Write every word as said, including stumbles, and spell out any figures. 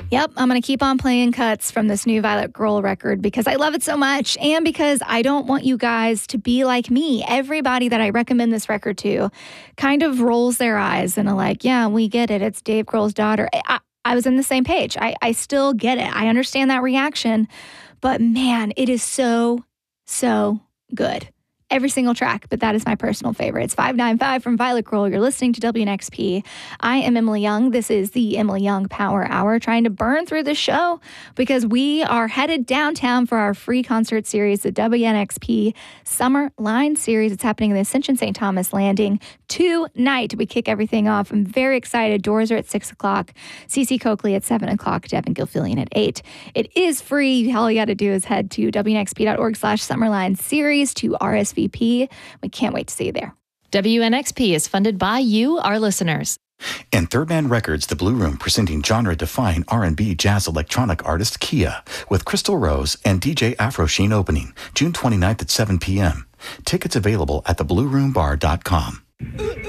Yep, I'm going to keep on playing cuts from this new Violet Girl record because I love it so much and because I don't want you guys to be like me. Everybody that I recommend this record to kind of rolls their eyes and are like, yeah, we get it. It's Dave Grohl's daughter. I, I was on the same page. I, I still get it. I understand that reaction. But man, it is so, so good. Every single track, but that is my personal favorite. It's five nine five from Violet Girl. You're listening to W N X P. I am Emily Young. This is the Emily Young Power Hour, trying to burn through the show because we are headed downtown for our free concert series, the W N X P Summer Line Series. It's happening in the Ascension Saint Thomas Landing tonight. We kick everything off. I'm very excited. Doors are at six o'clock. Cece Coakley at seven o'clock. Devin Gilfillian at eight. It is free. All you got to do is head to W N X P dot org slash Summerline Series to R S V P. We can't wait to see you there. W N X P is funded by you, our listeners. And Third Man Records, The Blue Room, presenting genre-defying R and B jazz electronic artist Kia with Crystal Rose and D J Afro Sheen opening June twenty-ninth at seven p.m. Tickets available at the blue room bar dot com.